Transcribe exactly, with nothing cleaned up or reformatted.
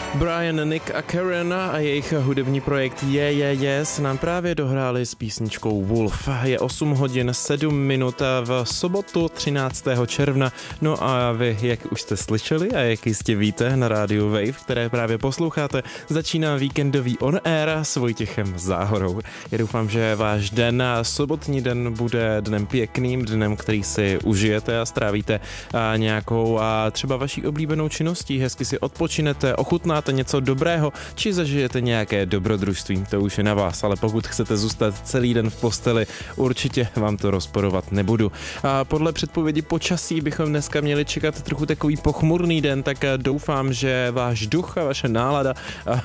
Brian, Nick a Karen a jejich hudební projekt Je, je, je se nám právě dohráli s písničkou Wolf. Je osm hodin sedm minut v sobotu třináctého června. No a vy, jak už jste slyšeli a jak jistě víte, na rádiu Wave, které právě posloucháte, začíná víkendový On Air s Vojtěchem Záhorou. Já doufám, že váš den a sobotní den bude dnem pěkným, dnem, který si užijete a strávíte a nějakou a třeba vaší oblíbenou činností, hezky si odpočinete, ochutnáte něco dobrého, či zažijete nějaké dobrodružství, to už je na vás, ale pokud chcete zůstat celý den v posteli, určitě vám to rozporovat nebudu. A podle předpovědi počasí bychom dneska měli čekat trochu takový pochmurný den, tak doufám, že váš duch a vaše nálada